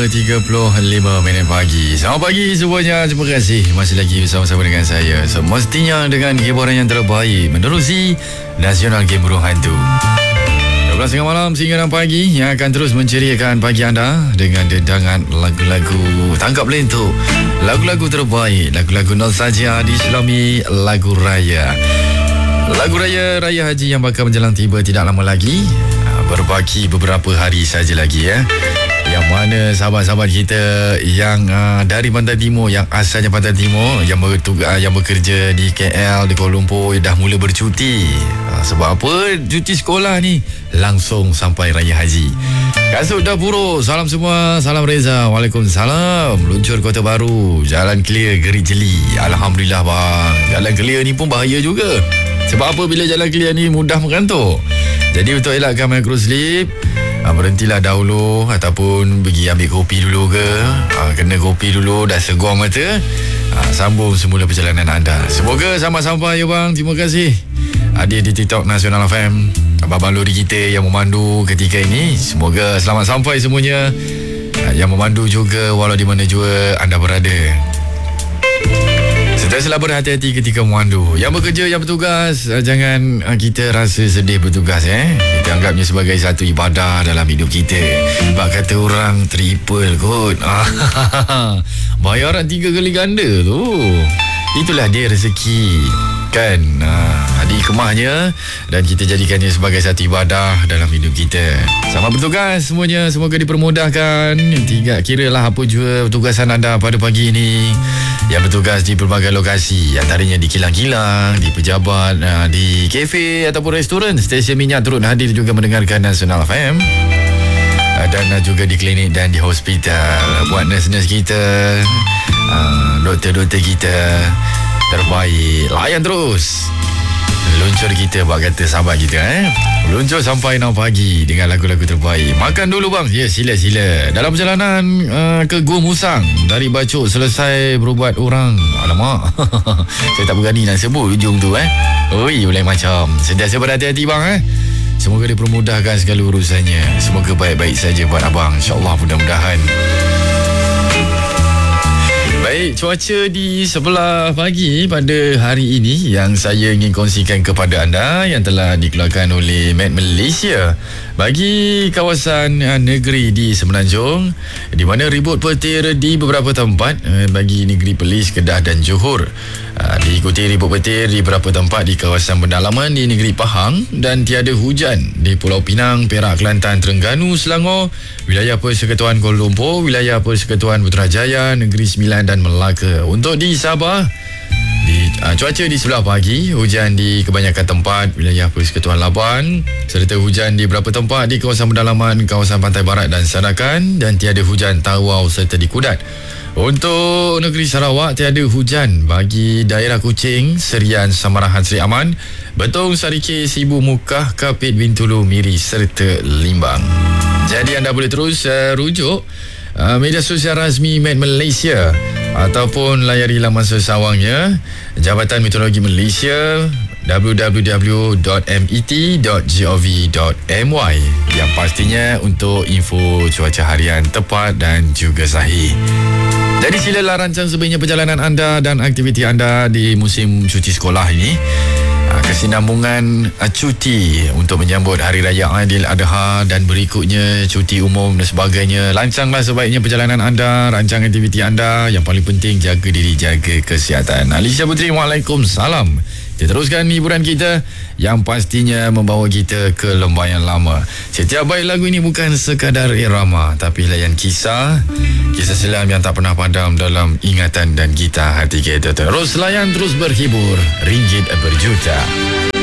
5.35 pagi. Selamat pagi semuanya. Terima kasih masih lagi bersama-sama dengan saya. Semestinya dengan hiburan yang terbaik menerusi Nasional Game Burung Hantu 12.30 malam sehingga 6 pagi yang akan terus menceriakan pagi anda dengan dendangan lagu-lagu tangkap lentuk, lagu-lagu terbaik, lagu-lagu nostalgia diselami lagu raya. Lagu raya Haji yang bakal menjelang tiba tidak lama lagi. Berbaki beberapa hari saja lagi ya. Yang mana sahabat-sahabat kita yang dari Pantai Timur, yang asalnya Pantai Timur, yang bekerja di KL, di Kuala Lumpur, dah mula bercuti. Sebab apa? Cuti sekolah ni langsung sampai Raya Haji. Kasut dah buruk. Salam semua. Salam Reza. Waalaikumsalam. Luncur Kota Baru, jalan clear Gerik Jeli. Alhamdulillah bang. Jalan clear ni pun bahaya juga. Sebab apa? Bila jalan clear ni mudah mengantuk. Jadi untuk elakkan microslip, berhentilah dahulu ataupun pergi ambil kopi dulu ke, kena kopi dulu, dah segar mata, sambung semula perjalanan anda. Semoga sampai-sampai ya bang. Terima kasih hadir di TikTok Nasional FM, abang-abang lori kita yang memandu ketika ini. Semoga selamat sampai semuanya, yang memandu juga walau di mana juga anda berada. Sentiasalah berhati-hati ketika memandu. Yang bekerja, yang bertugas, jangan kita rasa sedih bertugas. Kita anggapnya sebagai satu ibadah dalam hidup kita. Sebab kata orang triple kot. Bayaran 3 kali ganda tu. Itulah dia rezeki kan, dikemahnya dan kita jadikannya sebagai satu ibadah dalam hidup kita. Selamat bertugas semuanya. Semoga dipermudahkan. Kira lah apa jua tugasan anda pada pagi ini, yang bertugas di pelbagai lokasi, antaranya di kilang-kilang, di pejabat, di kafe ataupun restoran, stesen minyak turut hadir juga mendengarkan Nasional FM, dan juga di klinik dan di hospital. Buat nurse-nurse kita, doktor-doktor kita terbaik, layan terus. Luncur kita buat kata sahabat kita Luncur sampai 6 pagi dengan lagu-lagu terbaik. Makan dulu bang. Ya, sila-sila. Dalam perjalanan ke Gua Musang, dari Bacok selesai berubat orang. Alamak. Saya tak berani nak sebut ujung tu Oi, boleh macam. Sentiasa berhati-hati bang Semoga dipermudahkan segala urusannya. Semoga baik-baik saja buat abang. InsyaAllah mudah-mudahan. Baik, cuaca di sebelah pagi pada hari ini yang saya ingin kongsikan kepada anda, yang telah dikeluarkan oleh Met Malaysia bagi kawasan negeri di Semenanjung, di mana ribut petir di beberapa tempat bagi negeri Perlis, Kedah dan Johor. Diikuti ribut petir di beberapa tempat di kawasan pendalaman di negeri Pahang, dan tiada hujan di Pulau Pinang, Perak, Kelantan, Terengganu, Selangor, wilayah Persekutuan Kuala Lumpur, wilayah Persekutuan Putrajaya, Negeri Sembilan dan Melaka. Untuk di Sabah, cuaca di sebelah pagi, hujan di kebanyakan tempat wilayah Persekutuan Labuan, serta hujan di beberapa tempat di kawasan pendalaman, kawasan pantai barat dan Sarakan, dan tiada hujan Tawau serta di Kudat. Untuk negeri Sarawak, tiada hujan bagi daerah Kuching, Serian, Samarahan, Seri Aman, Betong, Sarike, Sibu, Mukah, Kapit, Bintulu, Miri serta Limbang. Jadi anda boleh terus rujuk media sosial rasmi Met Malaysia ataupun layari laman sesawangnya, Jabatan Meteorologi Malaysia, www.met.gov.my, yang pastinya untuk info cuaca harian tepat dan juga sahih. Jadi silalah rancang sebaiknya perjalanan anda dan aktiviti anda di musim cuti sekolah ini. Kesinambungan cuti untuk menyambut Hari Raya Aidiladha dan berikutnya cuti umum dan sebagainya. Lancanglah sebaiknya perjalanan anda, rancang aktiviti anda. Yang paling penting, jaga diri, jaga kesihatan. Alicia Putri, Waalaikumsalam. Kita teruskan hiburan kita yang pastinya membawa kita ke lembayan lama. Setiap baik lagu ini bukan sekadar irama, tapi layan kisah selam yang tak pernah padam dalam ingatan dan gitar hati kita. Terus layan, terus berhibur, ringgit berjuta.